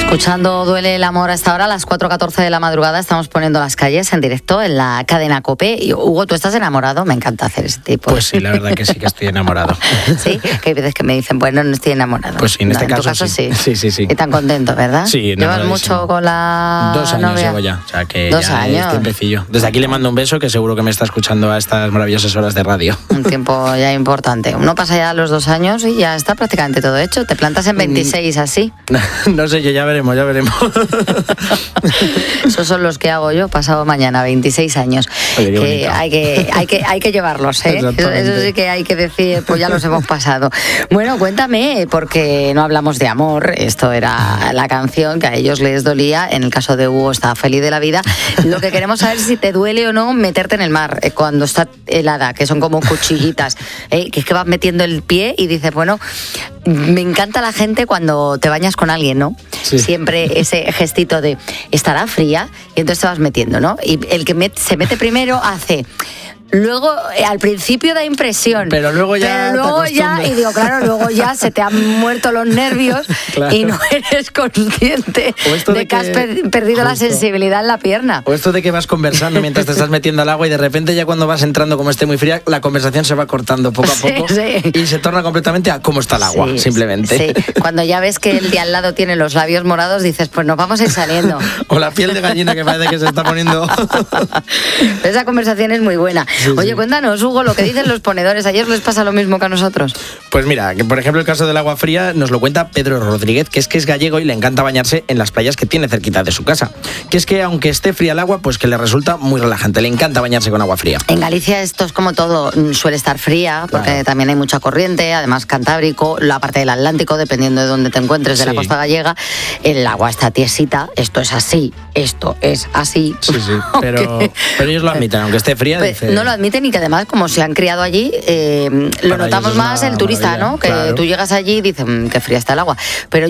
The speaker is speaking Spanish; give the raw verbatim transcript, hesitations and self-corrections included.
Escuchando Duele el amor hasta ahora, a las cuatro catorce de la madrugada, estamos poniendo Las Calles en directo en la cadena COPE. Y, Hugo, ¿tú estás enamorado? Me encanta hacer ese tipo. Pues sí, la verdad que sí que estoy enamorado. Sí, que hay veces que me dicen, bueno, no estoy enamorado. Pues sí, en este no, caso, en tu caso sí. sí. Sí, sí, sí. Y tan contento, ¿verdad? Sí, ¿Llevas mucho con la Dos años novia? llevo ya, o sea que Dos ya años. es tiempecillo. Desde aquí le mando un beso, que seguro que me está escuchando a estas maravillosas horas de radio. Un tiempo ya importante. Uno pasa ya los dos años y ya está prácticamente todo hecho. Te plantas en veintiséis así. No sé yo, ya veremos, ya veremos. Esos son los que hago yo pasado mañana, veintiséis años. Oye, qué que hay que hay que hay que llevarlos, ¿eh? Eso, eso sí que hay que decir, pues ya los hemos pasado. Bueno, cuéntame, porque no hablamos de amor. Esto era la canción que a ellos les dolía. En el caso de Hugo, estaba feliz de la vida. Lo que queremos saber es si te duele o no meterte en el mar eh, cuando está helada, que son como cuchillitas, eh, que es que vas metiendo el pie y dices, bueno, me encanta la gente cuando te bañas con alguien, ¿no? Sí. Siempre ese gestito de estará fría y entonces te vas metiendo, ¿no? Y el que met, se mete primero hace... Luego, eh, al principio da impresión. Pero luego ya. Pero luego ya, y digo, claro, luego ya se te han muerto los nervios claro. Y no eres consciente de, de que, que has per- perdido justo. la sensibilidad en la pierna. O esto de que vas conversando mientras te estás metiendo al agua y de repente ya cuando vas entrando, como esté muy fría, la conversación se va cortando poco a poco sí, sí. Y se torna completamente a cómo está el agua, sí, simplemente. Sí. Cuando ya ves que el de al lado tiene los labios morados, dices, pues nos vamos a ir saliendo. O la piel de gallina que parece que se está poniendo. Esa conversación es muy buena. Sí, Oye, sí. Cuéntanos, Hugo, lo que dicen los ponedores. ¿A ellos les pasa lo mismo que a nosotros? Pues mira, que por ejemplo el caso del agua fría nos lo cuenta Pedro Rodríguez, que es que es gallego y le encanta bañarse en las playas que tiene cerquita de su casa. Que es que aunque esté fría el agua, pues que le resulta muy relajante. Le encanta bañarse con agua fría. En Galicia esto es como todo, suele estar fría, porque claro. También hay mucha corriente, además Cantábrico, la parte del Atlántico, dependiendo de dónde te encuentres, de sí. La costa gallega, el agua está tiesita, esto es así, esto es así. Sí, sí, pero, pero ellos lo admiten, aunque esté fría. Pues, dice... No lo admiten y que además, como se han criado allí, eh, lo Para notamos más el turista, maravilla, ¿no? Que claro. Tú llegas allí y dices, mmm, qué fría está el agua. Pero